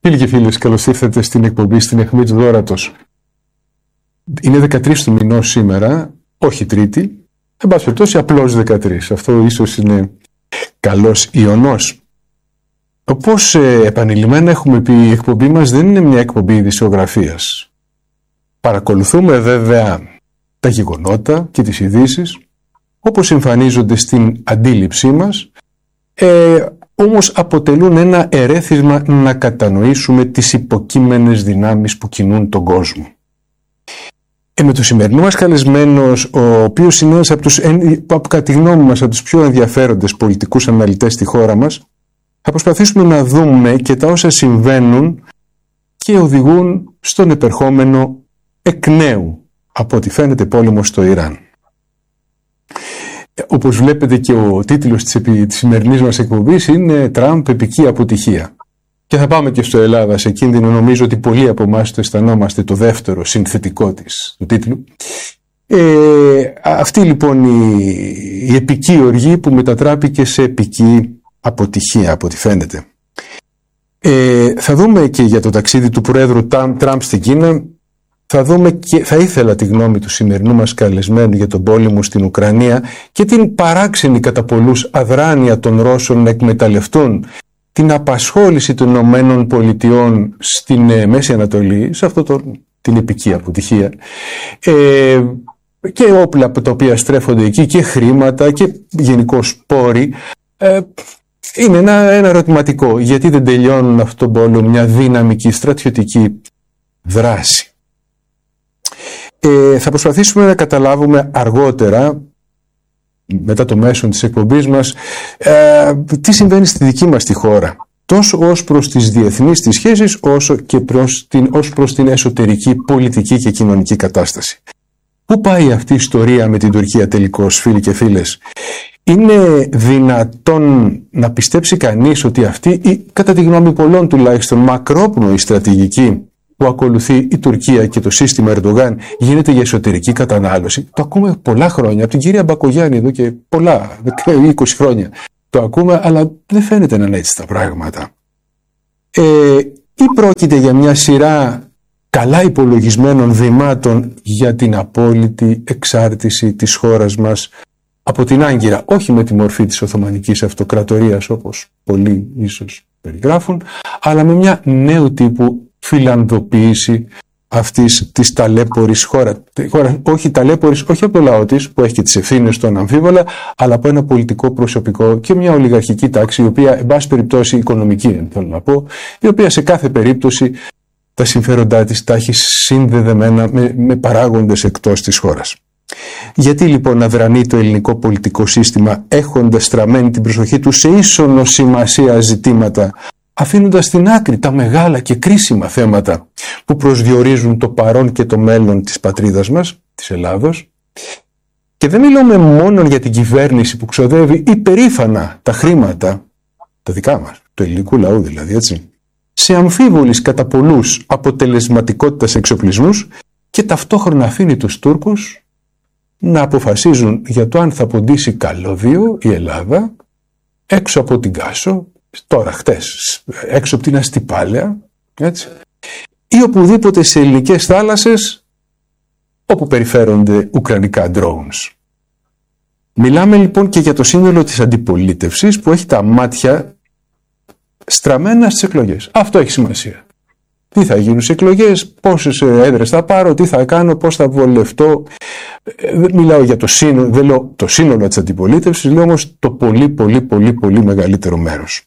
Φίλοι και φίλες, καλώς ήρθατε στην εκπομπή στην αιχμή του Δώρατος. Είναι 13 του μηνός σήμερα, όχι Τρίτη, εν πάση περιπτώσει απλώς 13. Αυτό ίσως είναι καλός ιονός. Όπως επανειλημμένα έχουμε πει, η εκπομπή μας δεν είναι μια εκπομπή ειδησιογραφίας. Παρακολουθούμε βέβαια τα γεγονότα και τις ειδήσεις, όπως εμφανίζονται στην αντίληψή μας, όμως αποτελούν ένα ερέθισμα να κατανοήσουμε τις υποκείμενες δυνάμεις που κινούν τον κόσμο. Με το σημερινό μας καλεσμένος, ο οποίος είναι ένας από κατά τη γνώμη μας, από τους πιο ενδιαφέροντες πολιτικούς αναλυτές στη χώρα μας, θα προσπαθήσουμε να δούμε και τα όσα συμβαίνουν και οδηγούν στον επερχόμενο εκ νέου, από ό,τι φαίνεται, πόλεμο στο Ιράν. Όπως βλέπετε και ο τίτλος της σημερινής μας εκπομπής είναι «Τραμπ, επική αποτυχία». Και θα πάμε και στο Ελλάδα σε κίνδυνο, νομίζω ότι πολλοί από εμάς το αισθανόμαστε, το δεύτερο συνθετικό του τίτλου. Αυτή λοιπόν η επική οργή που μετατράπηκε σε επική αποτυχία, από ό,τι φαίνεται. Θα δούμε και για το ταξίδι του Προέδρου Τραμπ στην Κίνα. Θα δούμε και θα ήθελα τη γνώμη του σημερινού μας καλεσμένου για τον πόλεμο στην Ουκρανία και την παράξενη κατά πολλούς αδράνεια των Ρώσων να εκμεταλλευτούν την απασχόληση των Ηνωμένων Πολιτειών στην Μέση Ανατολή, σε αυτό την επική αποτυχία, και όπλα από τα οποία στρέφονται εκεί και χρήματα και γενικώς πόροι. Είναι ένα ερωτηματικό. Γιατί δεν τελειώνουν αυτόν τον πόλεμο μια δυναμική στρατιωτική δράση? Θα προσπαθήσουμε να καταλάβουμε αργότερα, μετά το μέσον της εκπομπής μας, τι συμβαίνει στη δική μας τη χώρα, τόσο ως προς τις διεθνείς τις σχέσεις, όσο και ως προς την εσωτερική πολιτική και κοινωνική κατάσταση. Πού πάει αυτή η ιστορία με την Τουρκία τελικώς, φίλοι και φίλες? Είναι δυνατόν να πιστέψει κανείς ότι αυτή η, κατά τη γνώμη πολλών τουλάχιστον, μακρόπνοη στρατηγική που ακολουθεί η Τουρκία και το σύστημα Ερντογάν γίνεται για εσωτερική κατανάλωση? Το ακούμε πολλά χρόνια, από την κυρία Μπακογιάννη εδώ και πολλά, 20 χρόνια. Το ακούμε, αλλά δεν φαίνεται να είναι έτσι τα πράγματα. Ή πρόκειται για μια σειρά καλά υπολογισμένων βημάτων για την απόλυτη εξάρτηση της χώρας μας από την Άγκυρα, όχι με τη μορφή της Οθωμανικής Αυτοκρατορίας όπως πολλοί ίσως περιγράφουν, αλλά με μια νέου τύπου φιλανδοποίηση αυτής της ταλέπορης χώρας. Όχι ταλέπορης, όχι από το λαό της, που έχει και τις ευθύνες του αναμφίβολα, αλλά από ένα πολιτικό προσωπικό και μια ολιγαρχική τάξη, η οποία, εν πάση περιπτώσει, οικονομική, θέλω να πω, η οποία σε κάθε περίπτωση τα συμφέροντά της τα έχει συνδεδεμένα με παράγοντες εκτός της χώρας. Γιατί λοιπόν να δρανεί το ελληνικό πολιτικό σύστημα, έχοντας στραμμένη την προσοχή του σε ίσονο σημασία ζητήματα, αφήνοντας στην άκρη τα μεγάλα και κρίσιμα θέματα που προσδιορίζουν το παρόν και το μέλλον της πατρίδας μας, της Ελλάδος? Και δεν μιλούμε μόνο για την κυβέρνηση που ξοδεύει υπερήφανα τα χρήματα, τα δικά μας, του ελληνικού λαού δηλαδή, έτσι, σε αμφίβολης κατά πολλούς αποτελεσματικότητας εξοπλισμούς, και ταυτόχρονα αφήνει τους Τούρκους να αποφασίζουν για το αν θα ποντίσει καλώδιο η Ελλάδα έξω από την Κάσο, τώρα χτες, έξω από την Αστυπάλαια, έτσι, ή οπουδήποτε σε ελληνικές θάλασσες όπου περιφέρονται ουκρανικά drones. Μιλάμε λοιπόν και για το σύνολο της αντιπολίτευσης που έχει τα μάτια στραμμένα στις εκλογές. Αυτό έχει σημασία. Τι θα γίνουν στις εκλογές, πόσες έδρες θα πάρω, τι θα κάνω, πώς θα βολευτώ. Δεν μιλάω για το σύνολο, δεν λέω το σύνολο της αντιπολίτευσης, λέω όμως το πολύ μεγαλύτερο μέρος.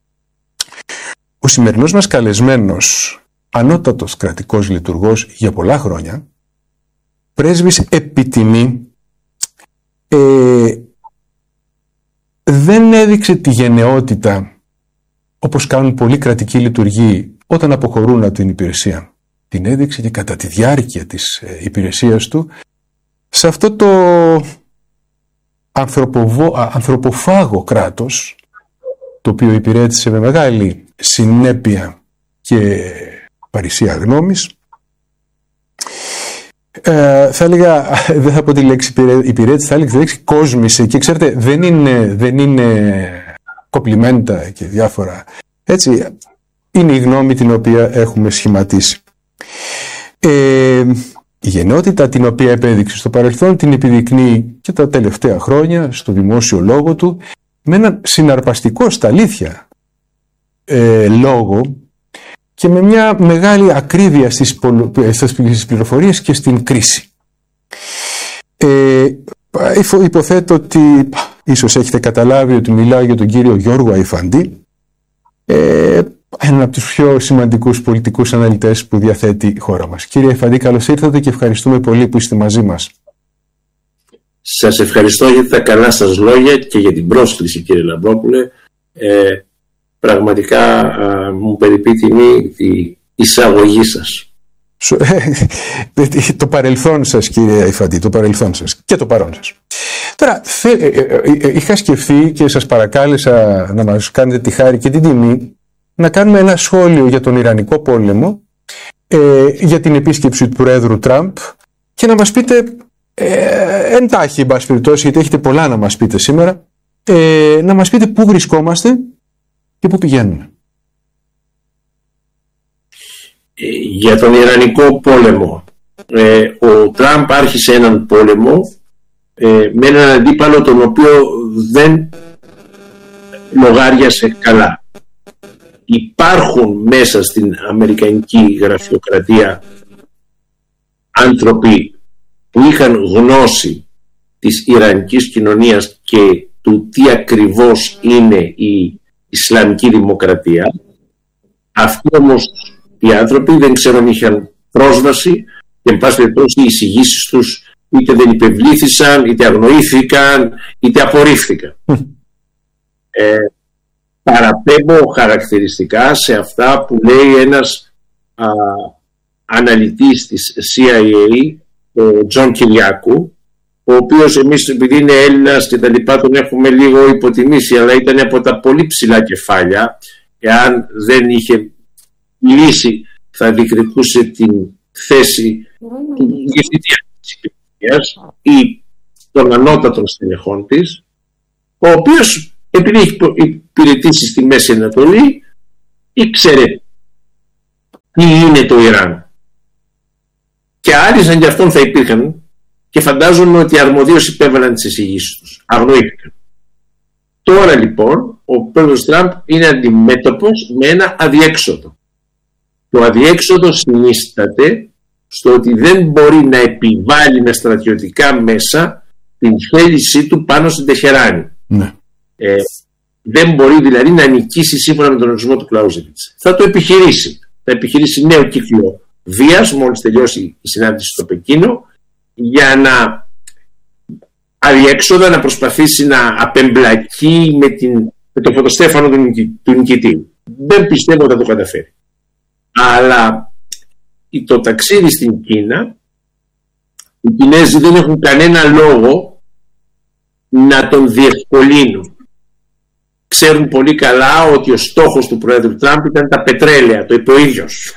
Ο σημερινός μας καλεσμένος, ανώτατος κρατικός λειτουργός για πολλά χρόνια, πρέσβης επιτιμή, δεν έδειξε τη γενναιότητα όπως κάνουν πολλοί κρατικοί λειτουργοί όταν αποχωρούν από την υπηρεσία. Την έδειξε και κατά τη διάρκεια της υπηρεσίας του σε αυτό το ανθρωποφάγο κράτος, το οποίο υπηρέτησε με μεγάλη συνέπεια και παρησία γνώμης. Θα έλεγα, δεν θα πω τη λέξη υπηρέτηση, θα έλεγα τη λέξη κόσμησε, και ξέρετε δεν είναι κοπλιμέντα και διάφορα, έτσι, είναι η γνώμη την οποία έχουμε σχηματίσει. Η γενναιότητα την οποία επέδειξε στο παρελθόν την επιδεικνύει και τα τελευταία χρόνια στο δημόσιο λόγο του με έναν συναρπαστικό στα αλήθεια λόγο και με μια μεγάλη ακρίβεια στις πληροφορίες και στην κρίση. Υποθέτω ότι ίσως έχετε καταλάβει ότι μιλάω για τον κύριο Γιώργο Αϊφαντή, έναν από τους πιο σημαντικούς πολιτικούς αναλυτές που διαθέτει η χώρα μας. Κύριε Αϊφαντή, καλώς ήρθατε και ευχαριστούμε πολύ που είστε μαζί μας. Σας ευχαριστώ για τα καλά σας λόγια και για την πρόσκληση, κύριε Λαμπρόπουλε. Πραγματικά μου περιπεί τιμή η εισαγωγή σας. Το παρελθόν σας, κύριε Αϊφαντή, το παρελθόν σας και το παρόν σας. Τώρα, είχα σκεφτεί και σας παρακάλεσα να μας κάνετε τη χάρη και την τιμή να κάνουμε ένα σχόλιο για τον Ιρανικό πόλεμο, για την επίσκεψη του Προέδρου Τραμπ και να μας πείτε εντάχει, εν πάση περιπτώσει, γιατί έχετε πολλά να μας πείτε σήμερα, να μας πείτε πού βρισκόμαστε και πού πηγαίνουμε. Για τον Ιρανικό πόλεμο, ο Τραμπ άρχισε έναν πόλεμο με έναν αντίπαλο τον οποίο δεν λογάριασε καλά. Υπάρχουν μέσα στην αμερικανική γραφειοκρατία άνθρωποι που είχαν γνώση της ιρανικής κοινωνίας και του τι ακριβώς είναι η Ισλαμική δημοκρατία. Αυτοί όμως οι άνθρωποι δεν ξέρω αν είχαν πρόσβαση και εν πάση περιπτώσει οι εισηγήσεις τους είτε δεν υπευλήθησαν, είτε αγνοήθηκαν, είτε απορρίφθηκαν. Παραπέμπω χαρακτηριστικά σε αυτά που λέει ένας αναλυτής της CIA, ο Τζον Κυριάκου, ο οποίος εμείς επειδή είναι Έλληνας και τα λοιπά τον έχουμε λίγο υποτιμήσει, αλλά ήταν από τα πολύ ψηλά κεφάλια. Εάν δεν είχε λύσει θα διεκδικούσε την θέση του διευθυντή της υπηρεσίας ή των ανώτατων στελεχών της, ο οποίος επειδή έχει υπηρετήσει στη Μέση Ανατολή ήξερε τι είναι το Ιράν και άρισαν και αυτόν θα υπήρχαν και φαντάζομαι ότι αρμοδίως υπέβαλαν τις εισηγήσεις τους, αγνοήθηκαν. Τώρα λοιπόν ο πρόεδρος Τραμπ είναι αντιμέτωπος με ένα αδιέξοδο. Το αδιέξοδο συνίσταται στο ότι δεν μπορεί να επιβάλλει με στρατιωτικά μέσα την θέλησή του πάνω στην Τεχεράνη. Ναι. Δεν μπορεί δηλαδή να νικήσει σύμφωνα με τον ορισμό του Κλάουζεβιτς. Θα το επιχειρήσει. Θα επιχειρήσει νέο κύκλο βίας μόλις τελειώσει η συνάντηση στο Πεκίνο για να αδιέξοδα να προσπαθήσει να απεμπλακεί με το φωτοστέφανο του νικητή. Δεν πιστεύω ότι θα το καταφέρει. Αλλά το ταξίδι στην Κίνα, οι Κινέζοι δεν έχουν κανένα λόγο να τον διευκολύνουν. Ξέρουν πολύ καλά ότι ο στόχος του Πρόεδρου Τραμπ ήταν τα πετρέλαια, το είπε ο ίδιος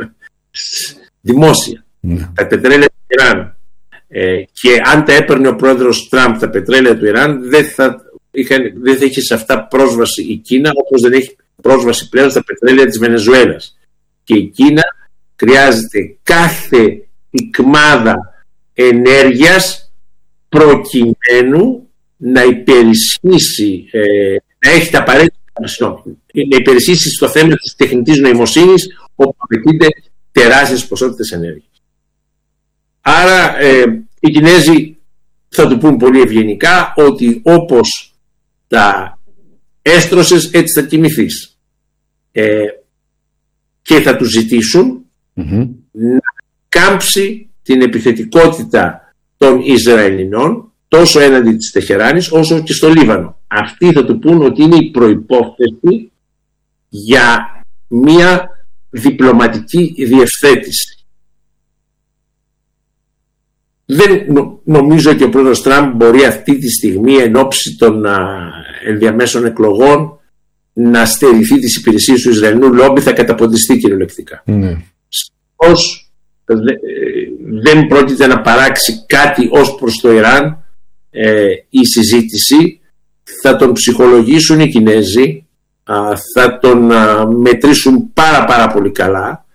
δημόσια, τα πετρέλαια του Ιράν, και αν τα έπαιρνε ο Πρόεδρος Τραμπ τα πετρέλαια του Ιράν δεν θα είχε σε αυτά πρόσβαση η Κίνα, όπως δεν έχει πρόσβαση πλέον στα πετρέλαια της Βενεζουέλας. Και η Κίνα χρειάζεται κάθε οικμάδα ενέργειας προκειμένου να υπερισχύσει, να έχει τα απαραίτητα, να υπερισχύσει στο θέμα της τεχνητής νοημοσύνης, όπου απαιτείται τεράστιες ποσότητες ενέργειας. Άρα οι Κινέζοι θα του πούν πολύ ευγενικά ότι όπως τα έστρωσες έτσι θα κοιμηθείς, και θα του ζητήσουν να κάμψει την επιθετικότητα των Ισραηλινών τόσο έναντι της Τεχεράνης όσο και στο Λίβανο. Αυτοί θα του πούν ότι είναι η προϋπόθεση για μια διπλωματική διευθέτηση. Δεν νομίζω ότι ο πρόεδρος Τραμπ μπορεί αυτή τη στιγμή εν ώψη των ενδιαμέσων εκλογών να στερηθεί τις υπηρεσίες του Ισραηλινού λόμπι, θα καταποντιστεί κυριολεκτικά. Ως δεν πρόκειται να παράξει κάτι ως προς το Ιράν η συζήτηση, θα τον ψυχολογήσουν οι Κινέζοι θα τον μετρήσουν πάρα πολύ καλά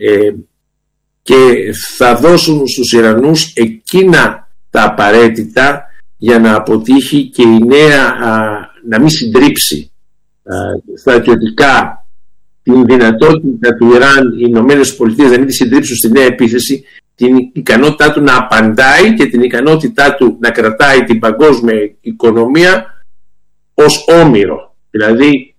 και θα δώσουν στους Ιρανούς εκείνα τα απαραίτητα για να αποτύχει και η νέα, να μην συντρίψει στρατιωτικά την δυνατότητα του Ιράν, οι Ηνωμένες Πολιτείες να μην τη συντρίψουν στη νέα επίθεση, την ικανότητά του να απαντάει και την ικανότητά του να κρατάει την παγκόσμια οικονομία ως όμηρο. Δηλαδή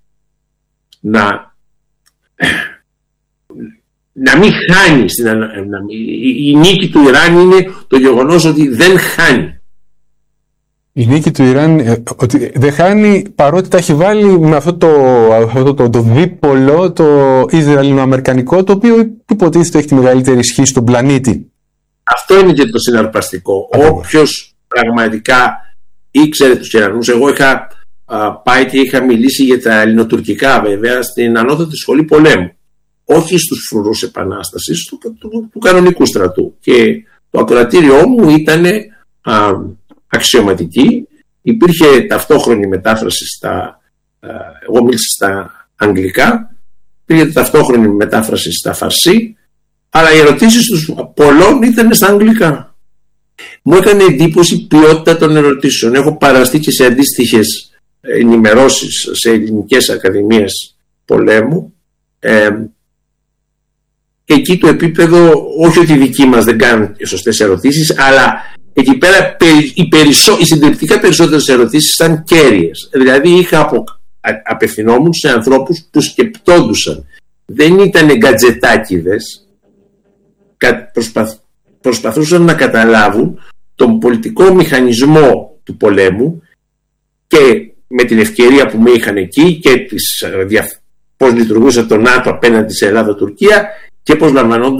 να μην χάνει. Η νίκη του Ιράν είναι το γεγονός ότι δεν χάνει. Η νίκη του Ιράν ότι δεν χάνει, παρότι τα έχει βάλει με αυτό το δίπολο, το Ισραηλινο-αμερικανικό, το οποίο υποτίθεται έχει τη μεγαλύτερη ισχύ στον πλανήτη. Αυτό είναι και το συναρπαστικό. Όποιος πραγματικά ήξερε τους Ιρανούς, εγώ είχα πάει και είχα μιλήσει για τα ελληνοτουρκικά βέβαια στην ανώτατη σχολή πολέμου. Όχι στους φρουρούς επανάστασης, του κανονικού στρατού. Και το ακροατήριό μου ήταν αξιωματική. Υπήρχε ταυτόχρονη μετάφραση εγώ μίλησα στα αγγλικά, υπήρχε ταυτόχρονη μετάφραση στα φαρσί, αλλά οι ερωτήσεις τους πολλών ήταν στα αγγλικά. Μου έκανε εντύπωση η ποιότητα των ερωτήσεων. Έχω παραστεί και σε αντίστοιχες ενημερώσεις σε ελληνικές ακαδημίες πολέμου. Εκεί το επίπεδο, όχι ότι οι δικοί μας δεν κάνουν σωστές ερωτήσεις, αλλά εκεί πέρα οι συντριπτικά περισσότερες ερωτήσεις ήταν κέρυες. Δηλαδή απευθυνόμουν σε ανθρώπους που σκεπτόντουσαν. Δεν ήταν γκατζετάκηδες. Προσπαθούσαν να καταλάβουν τον πολιτικό μηχανισμό του πολέμου και με την ευκαιρία που με είχαν εκεί και πώς λειτουργούσε το ΝΑΤΟ απέναντι σε Ελλάδα-Τουρκία και πώς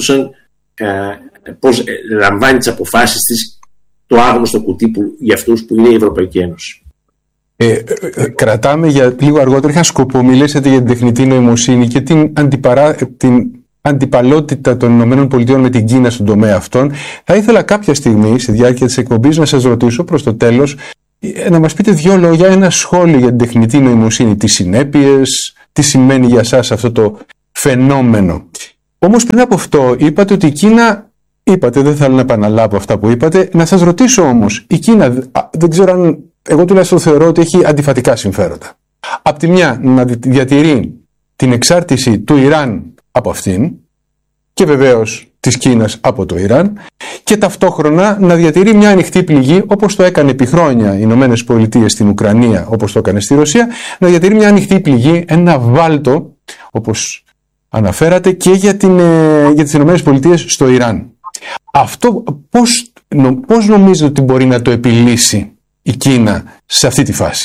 πώς λαμβάνει τις αποφάσεις της το άγνωστο κουτί για αυτούς που είναι η Ευρωπαϊκή Ένωση. Κρατάμε για λίγο αργότερα, είχα σκοπό, μιλήσατε για την τεχνητή νοημοσύνη και την αντιπαλότητα των ΗΠΑ με την Κίνα στον τομέα αυτών. Θα ήθελα κάποια στιγμή στη διάρκεια της εκπομπής να σας ρωτήσω προς το τέλος να μας πείτε δύο λόγια, ένα σχόλιο για την τεχνητή νοημοσύνη, τις συνέπειες, τι σημαίνει για σας αυτό το φαινόμενο. Όμως πριν από αυτό είπατε ότι η Κίνα, δεν θέλω να επαναλάβω αυτά που είπατε, να σας ρωτήσω όμως, η Κίνα δεν ξέρω αν, εγώ τουλάχιστον θεωρώ ότι έχει αντιφατικά συμφέροντα. Απ' τη μια να διατηρεί την εξάρτηση του Ιράν από αυτήν και βεβαίως της Κίνας από το Ιράν και ταυτόχρονα να διατηρεί μια ανοιχτή πληγή όπως το έκανε επί χρόνια οι Ηνωμένες Πολιτείες στην Ουκρανία, όπως το έκανε στη Ρωσία, να διατηρεί μια ανοιχτή πληγή, ένα βάλτο όπως αναφέρατε και για τις Ηνωμένες Πολιτείες στο Ιράν. Αυτό πώς νομίζετε ότι μπορεί να το επιλύσει η Κίνα σε αυτή τη φάση?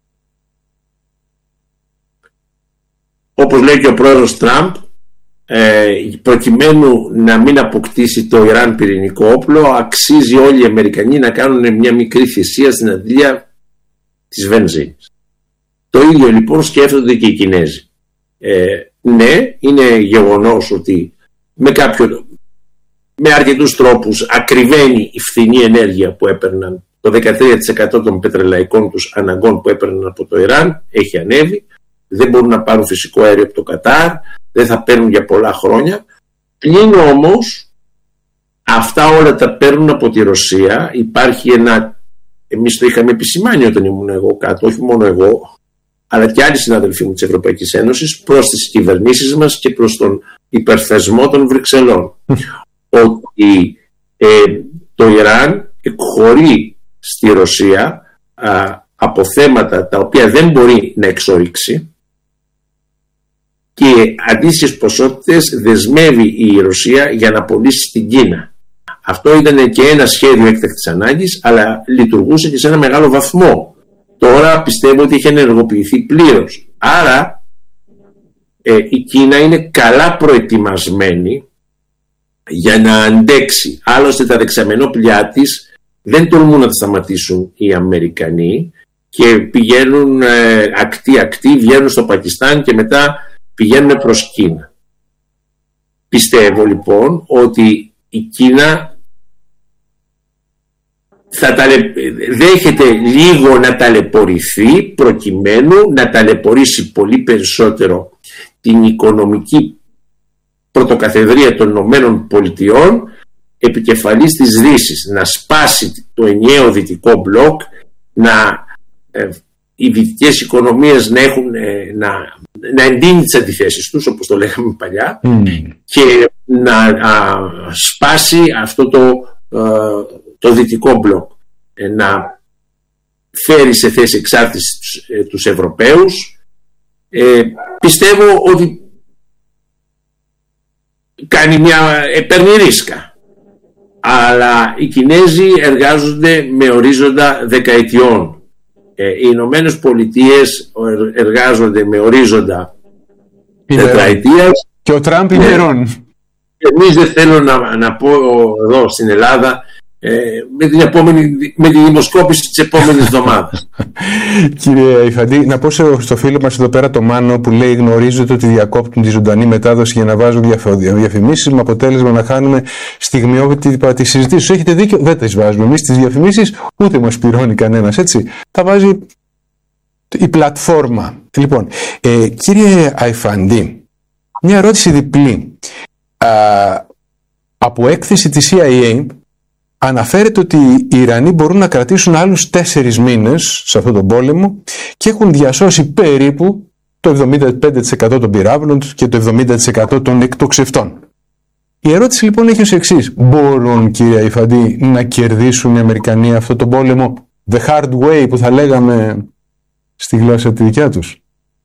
Όπως λέει και ο πρόεδρος Τραμπ, προκειμένου να μην αποκτήσει το Ιράν πυρηνικό όπλο, αξίζει όλοι οι Αμερικανοί να κάνουν μια μικρή θυσία στην αντλία της βενζίνης. Το ίδιο λοιπόν σκέφτονται και οι Κινέζοι. Ναι, είναι γεγονός ότι με αρκετούς τρόπους ακριβένει η φθηνή ενέργεια που έπαιρναν. Το 13% των πετρελαϊκών τους αναγκών που έπαιρναν από το Ιράν έχει ανέβει. Δεν μπορούν να πάρουν φυσικό αέριο από το Κατάρ, δεν θα παίρνουν για πολλά χρόνια. Πλην όμως αυτά όλα τα παίρνουν από τη Ρωσία. Υπάρχει εμείς το είχαμε επισημάνει όταν ήμουν εγώ κάτω, όχι μόνο εγώ, αλλά και άλλοι συναδελφοί μου της Ευρωπαϊκής Ένωσης, προς τις κυβερνήσεις μας και προς τον υπερθεσμό των Βρυξελών. Ότι το Ιράν εκχωρεί στη Ρωσία από θέματα τα οποία δεν μπορεί να εξορίξει και αντίστοιχες ποσότητες δεσμεύει η Ρωσία για να πωλήσει στην Κίνα. Αυτό ήταν και ένα σχέδιο έκτακτης ανάγκης, αλλά λειτουργούσε και σε ένα μεγάλο βαθμό. Τώρα πιστεύω ότι έχει ενεργοποιηθεί πλήρως. Άρα η Κίνα είναι καλά προετοιμασμένη για να αντέξει. Άλλωστε τα δεξαμενόπλια της δεν τολμούν να τα σταματήσουν οι Αμερικανοί και πηγαίνουν ακτή-ακτή, βγαίνουν στο Πακιστάν και μετά πηγαίνουν προς Κίνα. Πιστεύω λοιπόν ότι η Κίνα δέχεται λίγο να ταλαιπωρηθεί προκειμένου να ταλαιπωρήσει πολύ περισσότερο την οικονομική πρωτοκαθεδρία των Ηνωμένων Πολιτειών επικεφαλής της Δύσης, να σπάσει το ενιαίο δυτικό μπλοκ, οι δυτικές οικονομίες να εντείνει τις αντιθέσεις τους, όπως το λέγαμε παλιά, και να σπάσει αυτό το δυτικό μπλοκ, να φέρει σε θέση εξάρτηση τους Ευρωπαίους. Πιστεύω ότι παίρνει ρίσκα, αλλά οι Κινέζοι εργάζονται με ορίζοντα δεκαετιών. Οι Ηνωμένες Πολιτείες εργάζονται με ορίζοντα τετραετίας. Και ο Τραμπ είναι αιρών. Εμείς δεν θέλω να πω εδώ στην Ελλάδα με τη δημοσκόπηση της επόμενης εβδομάδας. Κύριε Αϊφαντή, να πω στο φίλο μας εδώ πέρα, το Μάνο, που λέει: γνωρίζετε ότι διακόπτουν τη ζωντανή μετάδοση για να βάζουν διαφημίσεις, με αποτέλεσμα να χάνουμε στιγμιότυπα τις συζητήσεις. Έχετε δίκιο, δεν τις βάζουμε εμείς τις διαφημίσεις, ούτε μας πληρώνει κανένας, έτσι. Τα βάζει η πλατφόρμα. Λοιπόν, κύριε Αϊφαντή, μια ερώτηση διπλή. Από έκθεση της CIA αναφέρεται ότι οι Ιρανοί μπορούν να κρατήσουν άλλους 4 μήνες σε αυτόν τον πόλεμο και έχουν διασώσει περίπου το 75% των πυράβλων και το 70% των εκτοξευτών. Η ερώτηση λοιπόν έχει ως εξής: μπορούν, κύριε Αϊφαντή, να κερδίσουν οι Αμερικανοί αυτόν τον πόλεμο the hard way, που θα λέγαμε στη γλώσσα τη δικιά τους?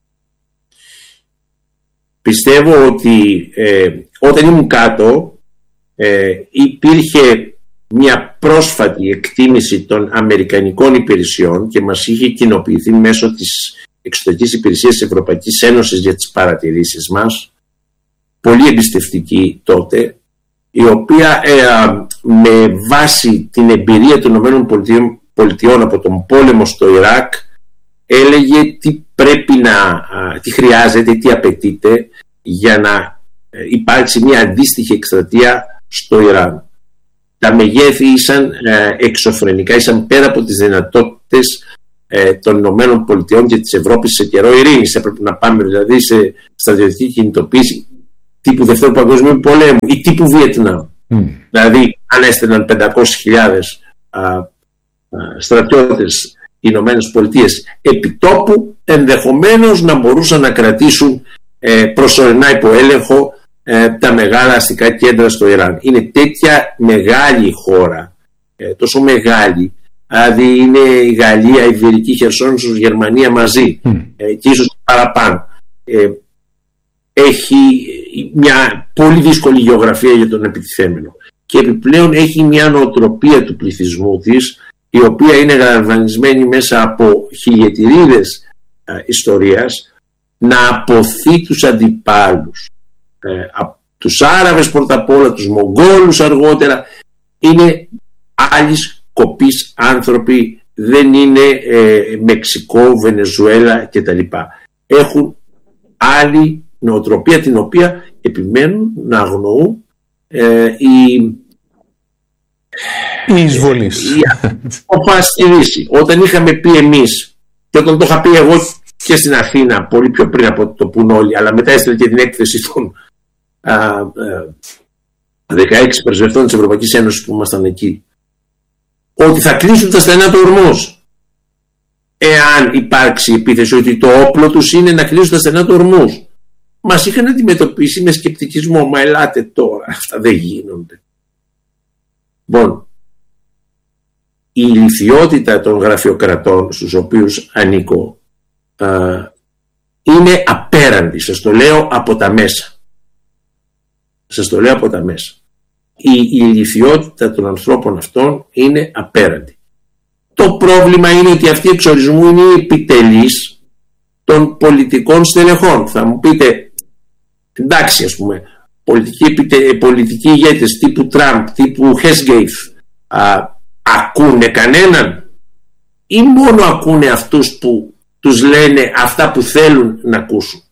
Πιστεύω ότι όταν ήμουν κάτω υπήρχε μια πρόσφατη εκτίμηση των αμερικανικών υπηρεσιών και μας είχε κοινοποιηθεί μέσω της εξωτερικής υπηρεσίας της Ευρωπαϊκής Ένωσης για τις παρατηρήσεις μας, πολύ εμπιστευτική τότε, η οποία με βάση την εμπειρία των ΗΠΑ από τον πόλεμο στο Ιράκ έλεγε τι χρειάζεται, τι απαιτείται για να υπάρξει μια αντίστοιχη εκστρατεία στο Ιράν. Τα μεγέθη ήσαν εξωφρενικά, ήσαν πέρα από τις δυνατότητες των Ηνωμένων Πολιτειών και της Ευρώπης σε καιρό ειρήνης. Έπρεπε να πάμε δηλαδή σε στρατιωτική κινητοποίηση τύπου Δευτέρου Παγκοσμίου Πολέμου ή τύπου Βιετνάμ. Δηλαδή, αν έστελναν 500.000 στρατιώτες οι Ηνωμένες Πολιτείες επιτόπου, ενδεχομένως να μπορούσαν να κρατήσουν προσωρινά υπό έλεγχο τα μεγάλα αστικά κέντρα στο Ιράν. Είναι τέτοια μεγάλη χώρα, τόσο μεγάλη, δηλαδή είναι η Γαλλία, η Ιβηρική Χερσόνησος, η Γερμανία μαζί και ίσως παραπάνω. Έχει μια πολύ δύσκολη γεωγραφία για τον επιτιθέμενο και επιπλέον έχει μια νοοτροπία του πληθυσμού της, η οποία είναι γαλβανισμένη μέσα από χιλιετηρίδες ιστορίας, να αποθεί τους αντιπάλους, τους Άραβες πρώτα απ' όλα, τους Μογγόλους αργότερα. Είναι άλλης κοπής άνθρωποι, δεν είναι Μεξικό, Βενεζουέλα κτλ. Έχουν άλλη νοοτροπία, την οποία επιμένουν να αγνοούν η εισβολής. Όταν είχαμε πει εμείς, και όταν το είχα πει εγώ και στην Αθήνα πολύ πιο πριν από το πουν όλοι, αλλά μετά έστειλε και την έκθεση των 16 πρεσβευτών της Ευρωπαϊκής Ένωσης που ήμασταν εκεί, ότι θα κλείσουν τα στενά του Ορμούς εάν υπάρξει επίθεση, ότι το όπλο τους είναι να κλείσουν τα στενά του Ορμούς. Μας είχαν αντιμετωπίσει με σκεπτικισμό. Μα ελάτε τώρα, αυτά δεν γίνονται. Λοιπόν, η ηλιθιότητα των γραφειοκρατών στους οποίους ανήκω είναι απέραντη. Σας το λέω από τα μέσα. Η ηλιθιότητα των ανθρώπων αυτών είναι απέραντη. Το πρόβλημα είναι ότι αυτοί εξορισμού είναι οι επιτελείς των πολιτικών στελεχών. Θα μου πείτε, εντάξει, ας πούμε, πολιτικοί ηγέτες τύπου Τραμπ, τύπου Χέσγκεϊθ ακούνε κανέναν ή μόνο ακούνε αυτούς που τους λένε αυτά που θέλουν να ακούσουν?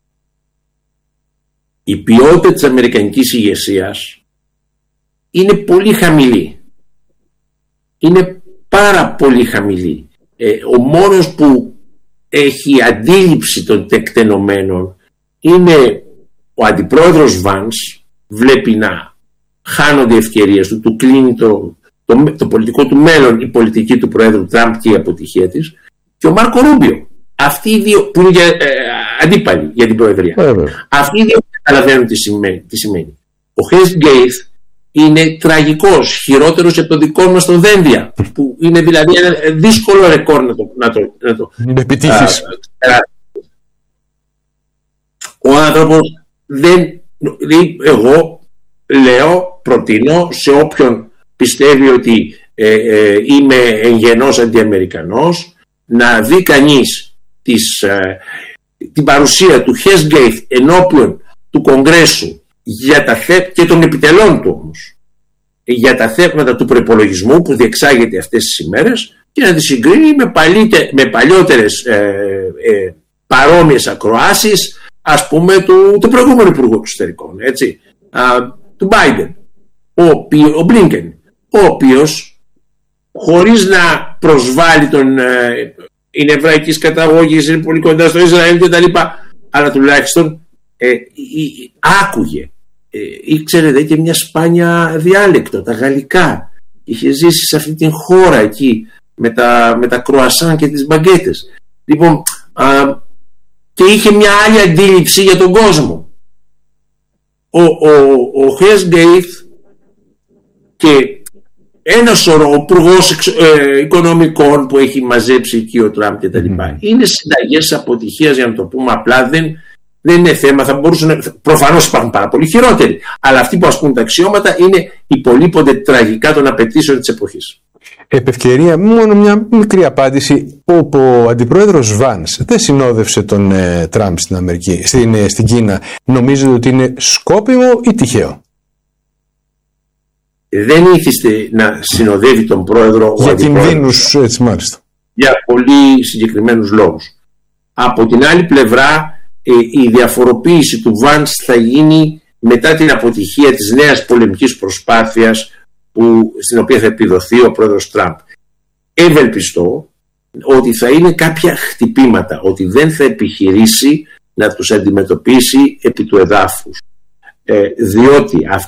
Η ποιότητα της αμερικανικής ηγεσίας είναι πολύ χαμηλή. Είναι πάρα πολύ χαμηλή. Ο μόνος που έχει αντίληψη των τεκτενομένων είναι ο αντιπρόεδρος Βανς. Βλέπει να χάνονται οι ευκαιρίες του κλείνει το πολιτικό του μέλλον η πολιτική του Προέδρου Τραμπ και η αποτυχία της, και ο Μάρκο Ρούμπιο. Αυτοί οι δύο που είναι αντίπαλοι για την Προεδρία. Αυτοί οι δύο καταλαβαίνουν τι σημαίνει. Ο Χέσγκεϊθ είναι τραγικός, χειρότερος από το δικό μας τον Δένδια, που είναι δηλαδή ένα δύσκολο ρεκόρ να το επιτύχεις. Ο άνθρωπος εγώ προτείνω σε όποιον πιστεύει ότι είμαι εγγενώς αντιαμερικανός, να δει κανείς την παρουσία του Χέσγκεϊθ ενώπιον του Κογκρέσου και των επιτελών του όμως για τα θέματα του προϋπολογισμού που διεξάγεται αυτές τις ημέρες, και να τη συγκρίνει με παλιότερες παρόμοιες ακροάσεις, ας πούμε του προηγούμενου Υπουργού Εξωτερικών, του Biden, ο Μπλίνκεν, ο οποίος, χωρίς να προσβάλλει είναι εβραϊκής καταγωγής, είναι πολύ κοντά στο Ισραήλ κτλ., αλλά τουλάχιστον άκουγε, ήξερε και μια σπάνια διάλεκτο, τα γαλλικά, είχε ζήσει σε αυτή την χώρα εκεί με τα κρουασάν και τις μπαγκέτες, λοιπόν, και είχε μια άλλη αντίληψη για τον κόσμο. Ο Χέσγκεϊθ και ένα σωρό, ο υπουργός οικονομικών που έχει μαζέψει εκεί ο Τραμπ και τα λοιπά, είναι συνταγές αποτυχίας, για να το πούμε απλά. Δεν είναι θέμα, θα μπορούσαν, προφανώς υπάρχουν πάρα πολύ χειρότεροι, αλλά αυτοί που ασκούν τα αξιώματα υπολείπονται τραγικά των απαιτήσεων της εποχής. Επ' ευκαιρία, μόνο μια μικρή απάντηση. Ο αντιπρόεδρος Βανς δεν συνόδευσε τον Τραμπ στην Αμερική, στην Κίνα. Νομίζετε ότι είναι σκόπιμο ή τυχαίο? Δεν ήθιστε να συνοδεύει τον πρόεδρο για κινδύνους, έτσι μάλιστα, για πολύ συγκεκριμένους λόγους. Από την άλλη πλευρά, η διαφοροποίηση του Βανς θα γίνει μετά την αποτυχία της νέας πολεμικής προσπάθειας στην οποία θα επιδοθεί ο πρόεδρος Τραμπ. Ευελπιστώ ότι θα είναι κάποια χτυπήματα, ότι δεν θα επιχειρήσει να τους αντιμετωπίσει επί του εδάφους, διότι